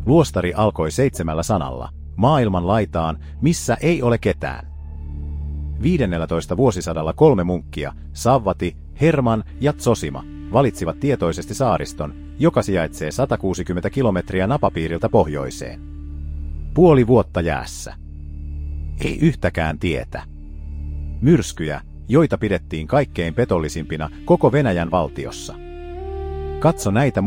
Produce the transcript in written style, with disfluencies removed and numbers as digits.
Luostari alkoi 7 sanalla, maailman laitaan, missä ei ole ketään. 15. vuosisadalla 3 munkkia, Savvati, Herman ja Zosima, valitsivat tietoisesti saariston, joka sijaitsee 160 kilometriä napapiiriltä pohjoiseen. Puoli vuotta jäässä. Ei yhtäkään tietä. Myrskyjä, joita pidettiin kaikkein petollisimpina koko Venäjän valtiossa. Katso näitä